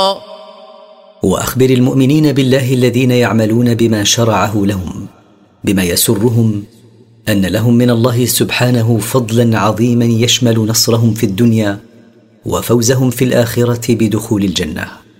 وأخبر المؤمنين بالله الذين يعملون بما شرعه لهم بما يسرهم أن لهم من الله سبحانه فضلا عظيما يشمل نصرهم في الدنيا وفوزهم في الآخرة بدخول الجنة.